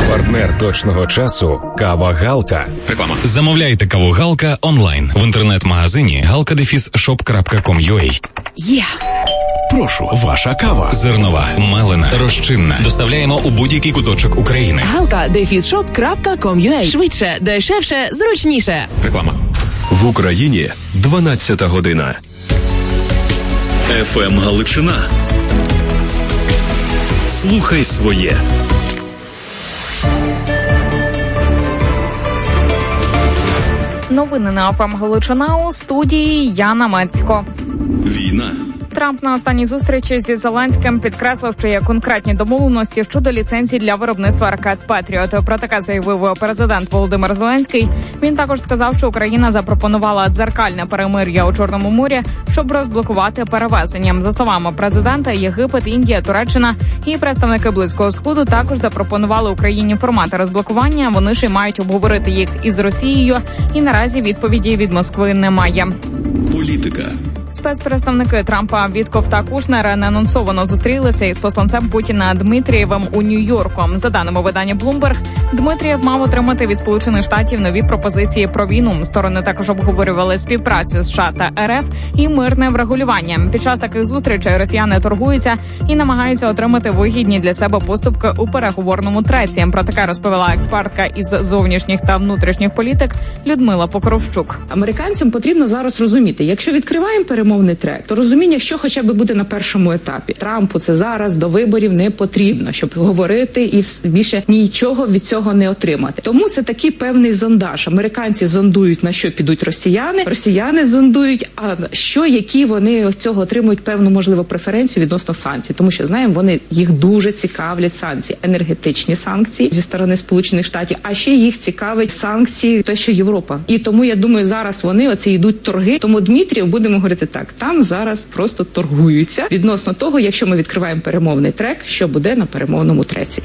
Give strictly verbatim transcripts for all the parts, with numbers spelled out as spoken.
Партнер точного часу – кава Галка. Реклама. Замовляйте каву Галка онлайн в інтернет-магазині галка дефіс шоп крапка ком крапка ю а. Є! Прошу, ваша кава. Зернова, мелена, розчинна. Доставляємо у будь-який куточок України. галка дефіс шоп крапка ком крапка ю а. Швидше, дешевше, зручніше. Реклама. В Україні дванадцята година. еф ем Галичина. Слухай своє. Новини на еф ем Галичина, у студії Яна Мецько. Війна. Трамп на останній зустрічі зі Зеленським підкреслив, що є конкретні домовленості щодо ліцензій для виробництва ракет «Петріот». Про таке заявив президент Володимир Зеленський. Він також сказав, що Україна запропонувала дзеркальне перемир'я у Чорному морі, щоб розблокувати перевезення. За словами президента, Єгипет, Індія, Туреччина і представники Близького Сходу також запропонували Україні формати розблокування. Вони ж і мають обговорити їх із Росією, і наразі відповіді від Москви немає. Політика. Спецпредставники Трампа Вітков та Кушнер неанонсовано зустрілися із посланцем Путіна Дмитрієвим у Нью-Йорку. За даними видання Bloomberg, Дмитрієв мав отримати від Сполучених Штатів нові пропозиції про війну. Сторони також обговорювали співпрацю США та РФ і мирне врегулювання. Під час таких зустрічей росіяни торгуються і намагаються отримати вигідні для себе поступки у переговорному треці. Про таке розповіла експертка із зовнішніх та внутрішніх політик Людмила Покровщук. Американцям потрібно зараз розуміти, якщо відкриваємо перемовний трек, то розуміння, що хоча б буде на першому етапі. Трампу це зараз до виборів не потрібно, щоб говорити і більше нічого від цього не отримати. Тому це такий певний зондаж. Американці зондують, на що підуть росіяни, росіяни зондують, а що, які вони цього отримують певну, можливо, преференцію відносно санкцій. Тому що, знаємо, вони їх дуже цікавлять санкції, енергетичні санкції зі сторони Сполучених Штатів, а ще їх цікавить санкції, те, що Європа. І тому, я думаю, зараз вони оці йдуть торги. Тому Дмитрієв, будемо говорити так, там зараз просто торгуються відносно того, якщо ми відкриваємо перемовний трек, що буде на перемовному треці.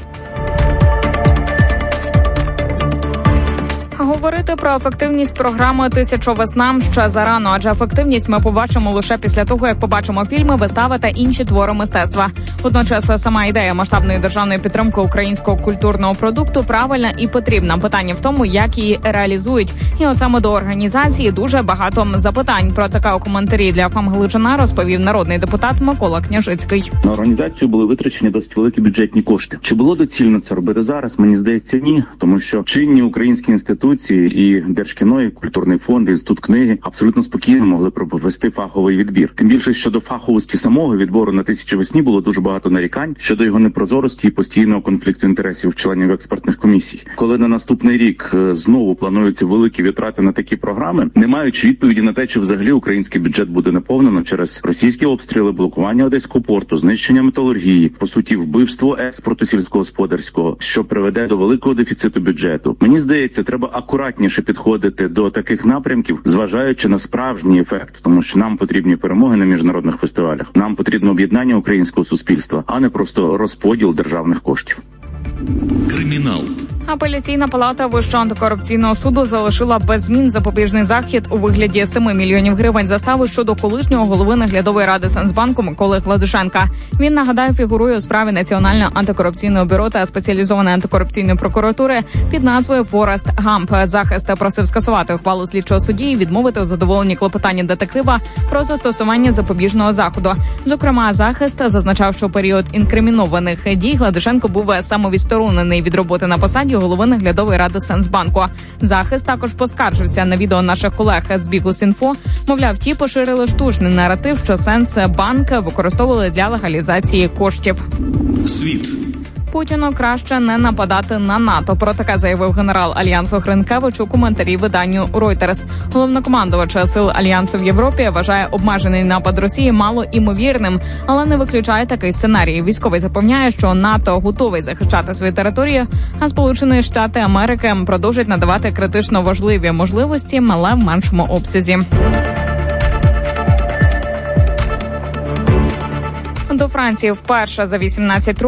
Говорити про ефективність програми «Тисяча весна» ще зарано, адже ефективність ми побачимо лише після того, як побачимо фільми, вистави та інші твори мистецтва. Водночас сама ідея масштабної державної підтримки українського культурного продукту правильна і потрібна. Питання в тому, як її реалізують. І от саме до організації дуже багато запитань. Про таке у коментарі для еф ем Галичина розповів народний депутат Микола Княжицький. На організацію були витрачені досить великі бюджетні кошти. Чи було доцільно це робити зараз? Мені здається, ні. Тому що чинні українські інституції і Держкіно, і Культурний фонд, і Інститут книги абсолютно спокійно могли провести фаховий відбір. Тим більше, щодо фаховості самого відбору на «Тисячу весні» було дуже багато нарікань щодо його непрозорості і постійного конфлікту інтересів членів експертних комісій. Коли на наступний рік знову плануються великі витрати на такі програми, не маючи відповіді на те, чи взагалі український бюджет буде наповнено через російські обстріли, блокування Одеського порту, знищення металургії, по суті, вбивство експорту сільськогосподарського, що приведе до великого дефіциту бюджету. Мені здається, треба акуратніше підходити до таких напрямків, зважаючи на справжній ефект, тому що нам потрібні перемоги на міжнародних фестивалях. Нам потрібно об'єднання українського суспільства, а не просто розподіл державних коштів. Кримінал. Апеляційна палата Вищого антикорупційного суду залишила без змін запобіжний захід у вигляді семи мільйонів гривень застави щодо колишнього голови наглядової ради Сенсбанку Миколи Гладишенка. Він, нагадаю, фігурує у справі Національного антикорупційного бюро та спеціалізованої антикорупційної прокуратури під назвою Форест Гамп. Захист просив скасувати ухвалу слідчого судді і відмовити у задоволенні клопотання детектива про застосування запобіжного заходу. Зокрема, захист зазначав, що у період інкримінованих дій Гладишенко був самовідсторонений від роботи на посаді голови наглядової ради Сенсбанку. Захист також поскаржився на відео наших колег з Бігус.Інфо. Мовляв, ті поширили штучний наратив, що Сенсбанк використовували для легалізації коштів. Світ. Путіну краще не нападати на НАТО. Про таке заявив генерал Альянсу Гринкевич у коментарі виданню Reuters. Головнокомандувач сил Альянсу в Європі вважає обмежений напад Росії мало імовірним, але не виключає такий сценарій. Військовий запевняє, що НАТО готовий захищати свою територію, а Сполучені Штати Америки продовжать надавати критично важливі можливості, але в меншому обсязі. До Франції вперше за вісімнадцять років